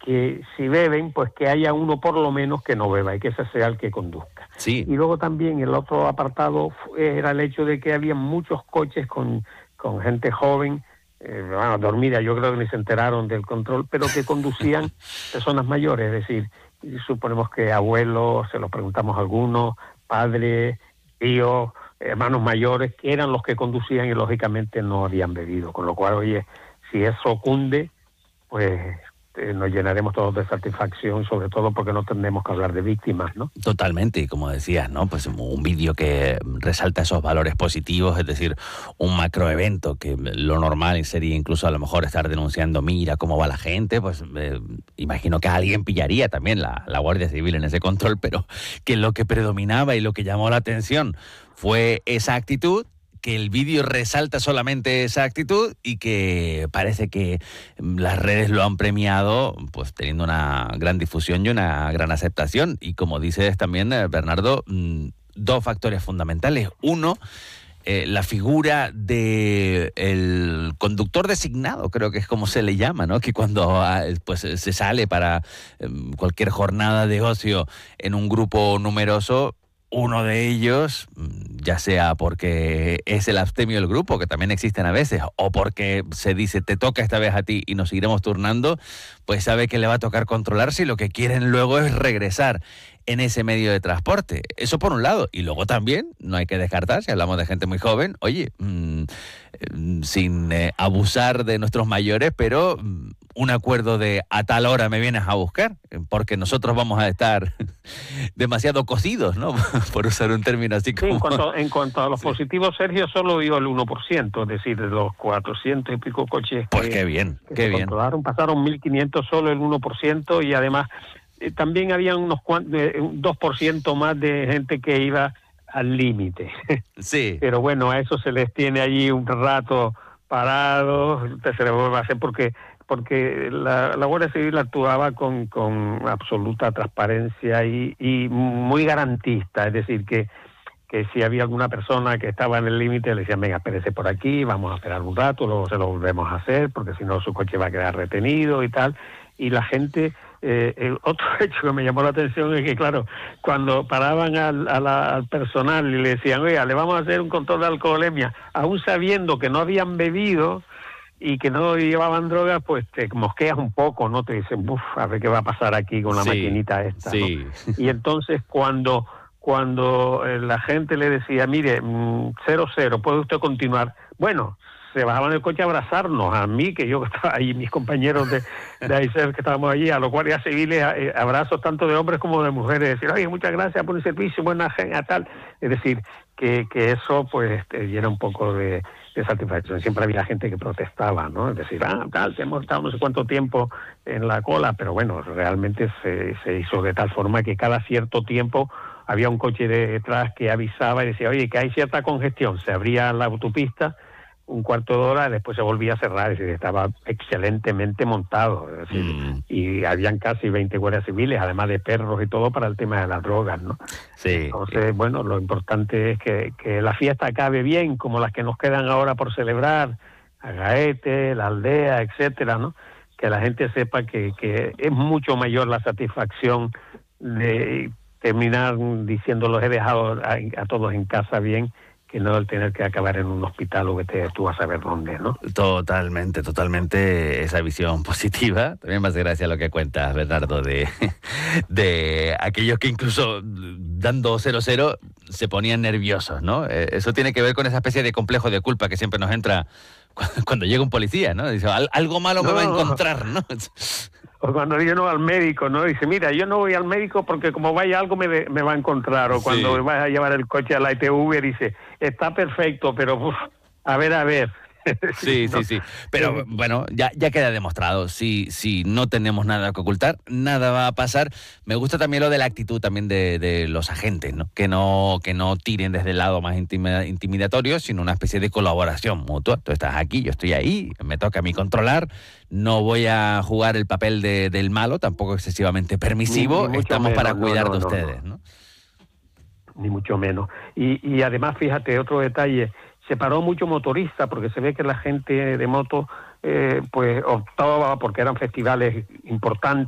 que si beben, pues que haya uno por lo menos que no beba y que ese sea el que conduzca. Sí. Y luego también el otro apartado era el hecho de que había muchos coches con gente joven, dormida, yo creo que ni se enteraron del control, pero que conducían personas mayores, es decir, suponemos que abuelos, se los preguntamos a algunos, padres, tíos, hermanos mayores, que eran los que conducían y lógicamente no habían bebido, con lo cual, oye, si eso cunde, pues nos llenaremos todos de satisfacción, sobre todo porque no tendremos que hablar de víctimas, ¿no? Totalmente, y como decías, ¿no? Pues un vídeo que resalta esos valores positivos, es decir, un macroevento que lo normal sería incluso a lo mejor estar denunciando, mira cómo va la gente, pues imagino que alguien pillaría también la Guardia Civil en ese control, pero que lo que predominaba y lo que llamó la atención fue esa actitud, que el vídeo resalta solamente esa actitud y que parece que las redes lo han premiado, pues teniendo una gran difusión y una gran aceptación. Y como dices también, Bernardo, dos factores fundamentales. Uno, la figura de el conductor designado, creo que es como se le llama, ¿no? Que cuando pues se sale para cualquier jornada de ocio en un grupo numeroso, uno de ellos, ya sea porque es el abstemio del grupo, que también existen a veces, o porque se dice te toca esta vez a ti y nos seguiremos turnando, pues sabe que le va a tocar controlarse y lo que quieren luego es regresar en ese medio de transporte. Eso por un lado. Y luego también, no hay que descartar, si hablamos de gente muy joven, oye, sin abusar de nuestros mayores, pero un acuerdo de a tal hora me vienes a buscar, porque nosotros vamos a estar demasiado cocidos, ¿no? Por usar un término así como... Sí, en cuanto a los positivos, Sergio, solo dio el 1%, es decir, de los 400 y pico coches pues qué bien, que qué se bien. controlaron, pasaron 1.500, solo el 1%, y además también había un 2% más de gente que iba al límite. Sí. Pero bueno, a eso se les tiene allí un rato parados, se les vuelve a hacer porque la Guardia Civil actuaba con absoluta transparencia y muy garantista, es decir, que si había alguna persona que estaba en el límite, le decían, venga, espérese por aquí, vamos a esperar un rato, luego se lo volvemos a hacer, porque si no su coche va a quedar retenido y tal. Y la gente, el otro hecho que me llamó la atención es que, claro, cuando paraban al personal y le decían, oiga, le vamos a hacer un control de alcoholemia, aún sabiendo que no habían bebido y que no llevaban drogas, pues te mosqueas un poco, ¿no? Te dicen, a ver qué va a pasar aquí con la maquinita esta, sí. ¿no? Y entonces cuando la gente le decía, mire, 0-0, ¿puede usted continuar? Bueno, se bajaban del coche a abrazarnos, a mí, que yo estaba ahí, mis compañeros de AICER que estábamos allí, a los guardias civiles, abrazos tanto de hombres como de mujeres, decir, oye, muchas gracias por el servicio, buena gente, tal. Es decir, que eso pues llena un poco de satisfacción. Siempre había gente que protestaba, ¿no? Es decir, tal, hemos estado no sé cuánto tiempo en la cola, pero bueno, realmente se hizo de tal forma que cada cierto tiempo había un coche detrás que avisaba y decía, oye, que hay cierta congestión. Se abría la autopista un cuarto de hora, después se volvía a cerrar, es decir, estaba excelentemente montado, es decir, y habían casi 20 guardias civiles, además de perros y todo para el tema de las drogas, ¿no? Sí. Entonces, bueno, lo importante es que la fiesta acabe bien, como las que nos quedan ahora por celebrar, Agaete, la aldea, etcétera, ¿no? Que la gente sepa que es mucho mayor la satisfacción de terminar diciendo los he dejado a todos en casa bien, que no el tener que acabar en un hospital o vete tú a saber dónde, ¿no? Totalmente esa visión positiva. También más gracia lo que cuentas, Bernardo, de aquellos que incluso dando 0-0 se ponían nerviosos, ¿no? Eso tiene que ver con esa especie de complejo de culpa que siempre nos entra cuando llega un policía, ¿no? Dice, algo malo me va a encontrar, ¿no? O cuando yo no voy al médico, ¿no? Dice, mira, yo no voy al médico porque como vaya algo me va a encontrar. O cuando vas a llevar el coche a la ITV, dice, está perfecto, pero a ver. Sí. Pero bueno, ya queda demostrado. Si no tenemos nada que ocultar, nada va a pasar. Me gusta también lo de la actitud también de los agentes, ¿no? Que no tiren desde el lado más intimidatorio, sino una especie de colaboración mutua. Tú estás aquí, yo estoy ahí, me toca a mí controlar. No voy a jugar el papel del malo, tampoco excesivamente permisivo. Ni Estamos menos, para cuidar de ustedes, ¿no? Ni mucho menos. Y además, fíjate, otro detalle, se paró mucho motorista porque se ve que la gente de moto pues optaba, porque eran festivales importantes,